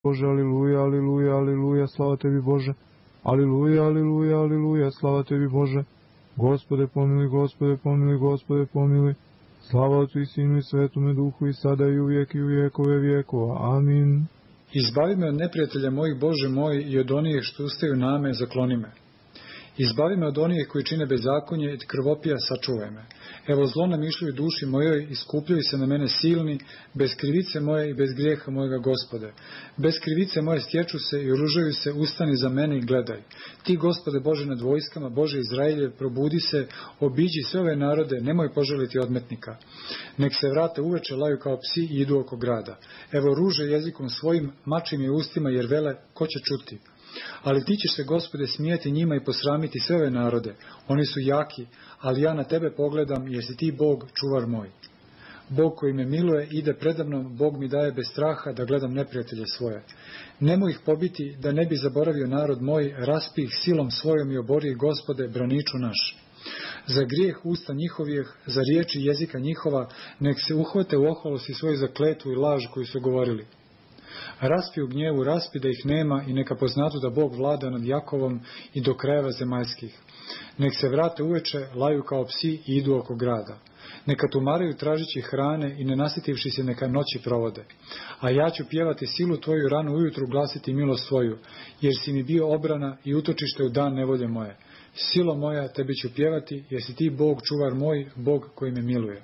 Bože, aliluja, aliluja, aliluja, slava tebi Bože. Aliluja, aliluja, aliluja, slava tebi Bože. Gospode pomiluj, Gospode pomiluj, Gospode pomiluj. Slava Otcu i Sinu i Svetome Duhu i sada i uvijek i u vjekove vjekova. Amin. Izbavi me od neprijatelja mojih, Bože moj, i od onih što ustaju na me, zakloni me. Izbavi me od onih koji čine bezakonje i krvopija, sačuvaj me. Evo zlo namišljaju duši mojoj, iskupljaju se na mene silni, bez krivice moje i bez grijeha mojega, Gospode. Bez krivice moje stječu se i oružaju se, ustani za mene i gledaj. Ti, Gospode Bože nad vojskama, Bože Izraeljev, probudi se, obiđi sve ove narode, nemoj poželiti odmetnika. Nek se vrate uveče, laju kao psi i idu oko grada. Evo ruže jezikom svojim, mačim je ustima, jer vele, ko će čuti? Ali ti ćeš se, Gospode, smijeti njima i posramiti sve ove narode. Oni su jaki, ali ja na tebe pogledam, jer si ti Bog, čuvar moj. Bog koji me miluje ide predamnom, Bog mi daje bez straha da gledam neprijatelje svoje. Nemoj ih pobiti, da ne bi zaboravio narod moj, raspi ih silom svojom i obori ih, Gospode, braniču naš. Za grijeh usta njihovih, za riječi jezika njihova, nek se uhvate u oholosti svoju za kletvu i laž koju su govorili. Raspi u gnjevu, raspi da ih nema i neka poznatu da Bog vlada nad Jakovom i do krajeva zemaljskih. Nek se vrate uveče, laju kao psi i idu oko grada. Neka tumaraju tražići hrane i nenasitivši se neka noći provode. A ja ću pjevati silu tvoju, rano ujutru glasiti milost svoju, jer si mi bio obrana i utočište u dan nevolje moje. Silo moja, tebi ću pjevati, jer si ti Bog, čuvar moj, Bog koji me miluje.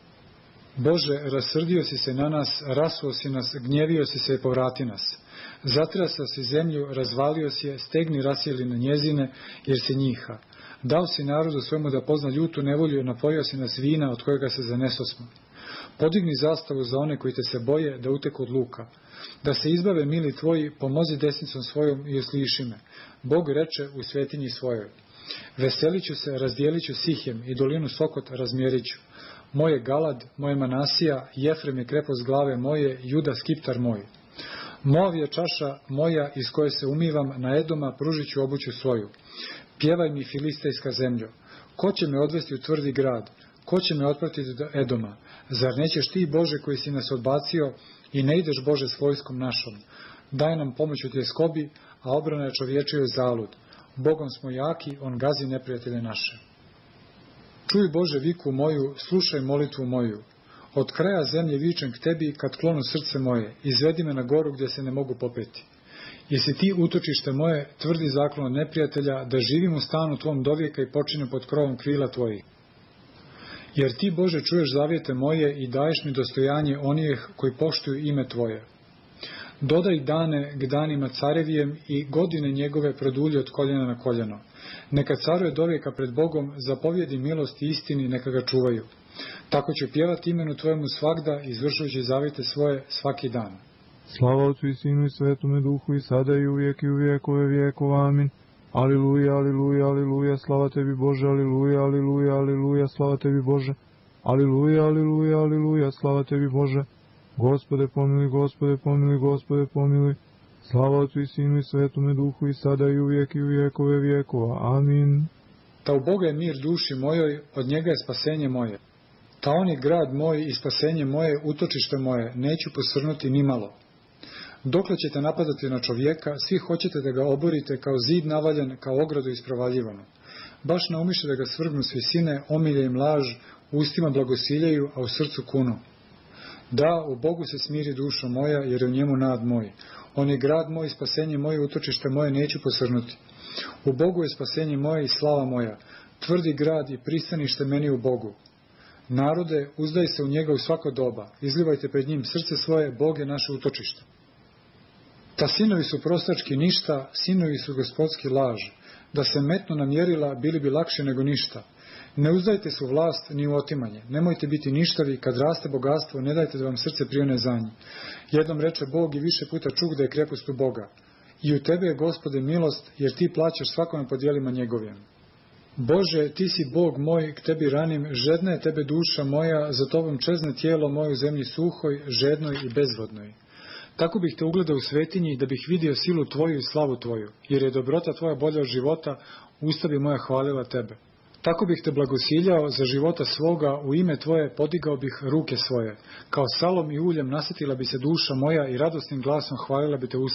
Bože, rasrdio si se na nas, rasuo si nas, gnjevio si se i povrati nas. Zatrasao si zemlju, razvalio si je, stegni rasijeli na njezine, jer si njiha. Dao si narodu svemu da pozna ljutu nevolju, napojio si nas vina od kojega se zanesosmo. Podigni zastavu za one koji te se boje, da uteku od luka. Da se izbave mili tvoji, pomozi desnicom svojom i usliši me. Bog reče u svetinji svojoj. Veselit ću se, razdijelit ću Sihem i dolinu Sokot razmjerit ću. Moje Galad, moje Manasija, Jefrem je krepost glave moje, Juda skiptar moj. Moav je čaša moja iz koje se umivam, na Edoma pružit ću obuću svoju. Pjevaj mi, filistejska zemljo. Ko će me odvesti u tvrdi grad? Ko će me otpratiti do Edoma? Zar nećeš ti, Bože, koji si nas odbacio, i ne ideš, Bože, s vojskom našom? Daj nam pomoć u tjeskobi, a obrana je čovječiju zalud. Bogom smo jaki, on gazi neprijatelje naše. Čuj, Bože, viku moju, slušaj molitvu moju. Od kraja zemlje vičem k tebi kad klonu srce moje, izvedi me na goru gdje se ne mogu popeti. Jesi ti utočište moje, tvrdi zaklon od neprijatelja, da živim u stanu tvom dovijeka i počinem pod krovom krila tvojih. Jer ti, Bože, čuješ zavjete moje i daješ mi dostojanje onih koji poštuju ime tvoje. Dodaj dane k danima carevijem i godine njegove produlji od koljena na koljeno. Neka caruje dovijeka pred Bogom, zapovjedi milost i istini, neka ga čuvaju. Tako ću pjevati imenu tvojemu svagda, izvršujući zavjete svoje svaki dan. Slava Otcu i Sinu i Svetome Duhu i sada i uvijek i u vjekove vjekova. Amin. Aliluja, aliluja, aliluja, slava tebi Bože, aliluja, aliluja, aliluja, slava tebi Bože. Aliluja, aliluja, aliluja, slava tebi Bože. Gospode pomiluj, Gospode pomiluj, Gospode pomiluj. Slava Otcu i Sinu i Svetome Duhu i sada i uvijek i u vjekove vjekova. Amin. Ta u Boga je mir duši mojoj, od njega je spasenje moje. Ta on je grad moj i spasenje moje, utočište moje, neću posrnuti ni malo. Dokle ćete napadati na čovjeka, svi hoćete da ga oborite kao zid navaljen, kao ogradu isprovaljivanu. Baš naumiše da ga svrgnu s visine, omilje im laž, ustima blagosiljaju, a u srcu kunu. Da, u Bogu se smiri dušo moja, jer je u njemu nad moj. On je grad moj, spasenje moje, utočište moje, neću posrnuti. U Bogu je spasenje moje i slava moja, tvrdi grad i pristanište meni u Bogu. Narode, uzdaj se u njega u svako doba, izlivajte pred njim srce svoje, Bog je naše utočište. Ta sinovi su prostački ništa, sinovi su gospodski laž. Da se metnu na mjerila, bili bi lakše nego ništa. Ne uzdajte se u vlast ni u otimanje. Nemojte biti ništavi, kad raste bogatstvo, ne dajte da vam srce prione za njih. Jednom reče Bog i više puta čuh da je krepost u Boga. I u tebe je, Gospode, milost, jer ti plaćaš svakome po djelima njegovim. Bože, ti si Bog moj, k tebi ranim, žedna je tebe duša moja, za tobom čezne tijelo moje u zemlji suhoj, žednoj i bezvodnoj. Tako bih te ugledao u svetinji, da bih vidio silu tvoju i slavu tvoju, jer je dobrota tvoja bolja od života, usta bi moja hvalila tebe. Tako bih te blagosiljao za života svoga, u ime tvoje podigao bih ruke svoje. Kao salom i uljem nasitila bi se duša moja i radosnim glasom hvalila bi te usta